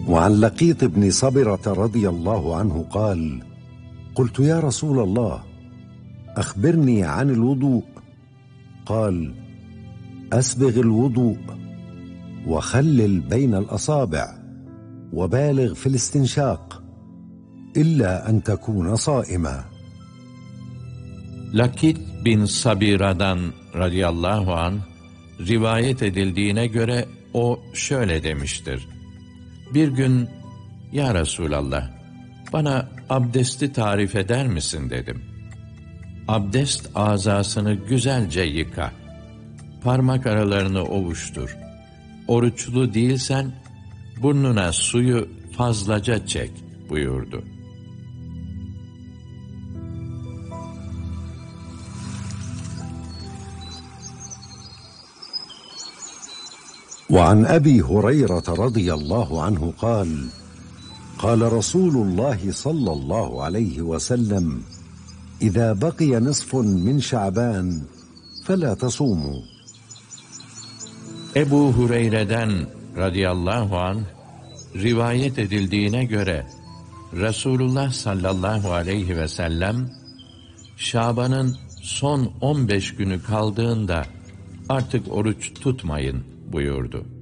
وعن لقيط بن صبرة رضي الله عنه قال: قلت يا رسول الله أخبرني عن الوضوء. قال: أسبغ الوضوء وخلل بين الأصابع وبالغ في الاستنشاق إلا أن تكون صائما. Lakit bin Sabira'dan radıyallahu anh rivayet edildiğine göre o şöyle demiştir: Bir gün, ya Resulallah, bana abdesti tarif eder misin dedim. Abdest azasını güzelce yıka, parmak aralarını ovuştur. Oruçlu değilsen burnuna suyu fazlaca çek buyurdu. وعن أبي هريرة رضي الله عنه قال: قال رسول الله صلى الله عليه وسلم: إذا بقي نصف من شعبان فلا تصوموا. Ebu Hureyre'den radıyallahu anh rivayet edildiğine göre Resulullah sallallahu aleyhi ve sellem Şaban'ın son 15 günü kaldığında artık oruç tutmayın buyurdu.